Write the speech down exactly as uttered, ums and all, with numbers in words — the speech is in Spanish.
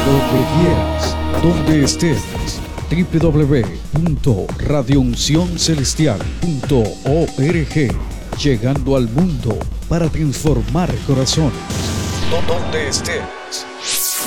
Donde quieras, donde estés. w w w punto radio unción celestial punto org. Llegando al mundo para transformar corazones. Donde estés.